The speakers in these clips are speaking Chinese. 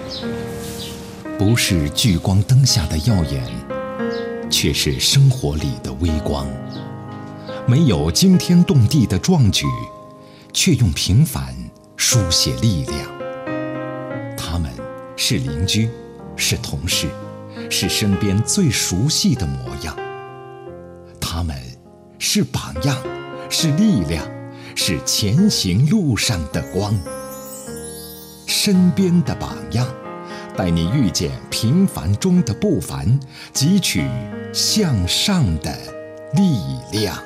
不是聚光灯下的耀眼，却是生活里的微光。没有惊天动地的壮举，却用平凡书写力量。他们是邻居，是同事，是身边最熟悉的模样。他们是榜样，是力量，是前行路上的光。身边的榜样，带你遇见平凡中的不凡，汲取向上的力量。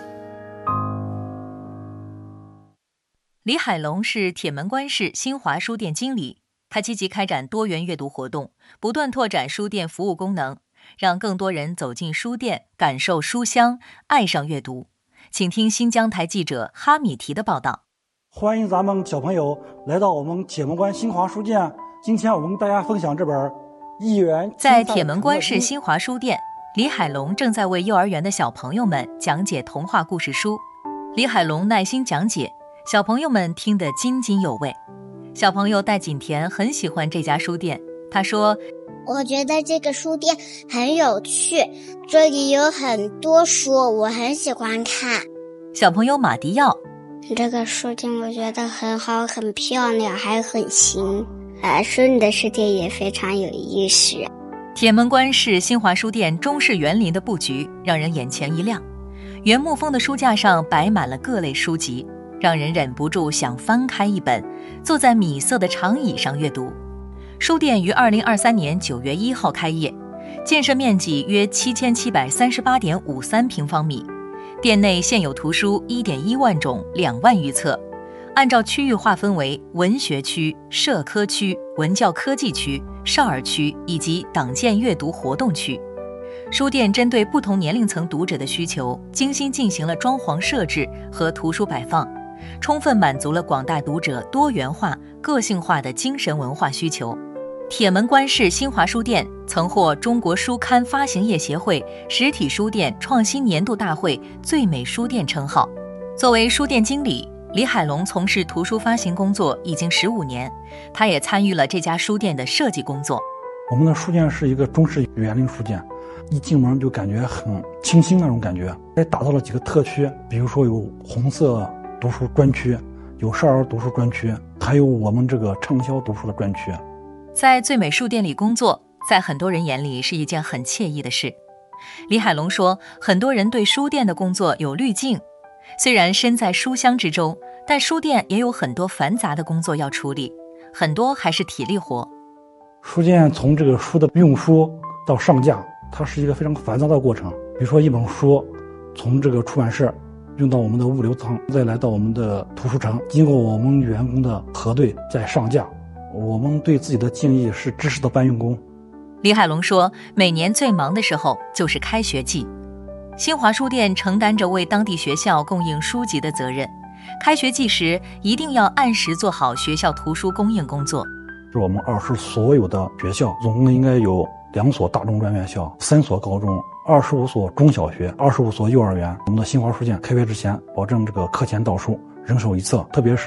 李海龙是铁门关市新华书店经理，他积极开展多元阅读活动，不断拓展书店服务功能，让更多人走进书店，感受书香，爱上阅读。请听新疆台记者哈米提的报道。 欢迎咱们小朋友来到我们铁门关新华书店。今天我们跟大家分享这本一元。 在铁门关市新华书店，李海龙正在为幼儿园的小朋友们讲解童话故事书。李海龙耐心讲解，小朋友们听得津津有味。小朋友戴锦田很喜欢这家书店，他说： 我觉得这个书店很有趣，这里有很多书，我很喜欢看。 小朋友马迪耀： 这个书店我觉得很好，很漂亮，还很新。书里的世界也非常有意思。 铁门关市新华书店中式园林的布局让人眼前一亮，原木风的书架上摆满了各类书籍，让人忍不住想翻开一本，坐在米色的长椅上阅读。书店于2023年9月1号开业，建设面积约7738.53平方米，店内现有图书1.1万种，2万余册。按照区域划分为文学区、社科区、文教科技区、少儿区以及党建阅读活动区。书店针对不同年龄层读者的需求，精心进行了装潢设置和图书摆放，充分满足了广大读者多元化、个性化的精神文化需求。铁门关市新华书店曾获中国书刊发行业协会实体书店创新年度大会最美书店称号。作为书店经理，李海龙从事图书发行工作已经15年，他也参与了这家书店的设计工作。 我们的书店是一个中式园林书店，一进门就感觉很清新那种感觉，还打造了几个特区，比如说有红色读书专区，有少儿读书专区，还有我们这个畅销读书的专区。 在最美书店里工作，在很多人眼里是一件很惬意的事。李海龙说，很多人对书店的工作有滤镜，虽然身在书香之中，但书店也有很多繁杂的工作要处理，很多还是体力活。 书店从这个书的运输到上架，它是一个非常繁杂的过程。比如说一本书从这个出版社运到我们的物流仓，再来到我们的图书城，经过我们员工的核对再上架。我们对自己的定义是知识的搬运工。 李海龙说，每年最忙的时候就是开学季，新华书店承担着为当地学校供应书籍的责任，开学季时一定要按时做好学校图书供应工作。 是我们二市所有的学校总共应该有2所大中专院校、3所高中、25所中小学、25所幼儿园。我们的新华书店开学之前，保证这个课前到书，人手一册，特别是